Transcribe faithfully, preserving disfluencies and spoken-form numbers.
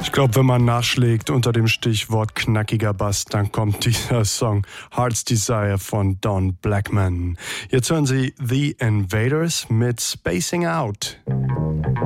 Ich glaube, wenn man nachschlägt unter dem Stichwort knackiger Bass, dann kommt dieser Song Heart's Desire von Don Blackman. Jetzt hören Sie The Invaders mit Spacing Out.